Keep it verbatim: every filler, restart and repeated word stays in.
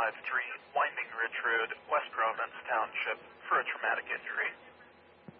five three, Winding Ridge Road, West Providence Township, for a traumatic injury.